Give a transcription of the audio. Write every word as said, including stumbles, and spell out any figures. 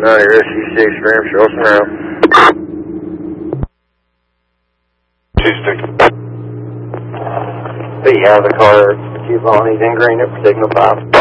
nine, your S U six Graham, show us around. two six. Be out of the car, keep on, he's in green up for signal five.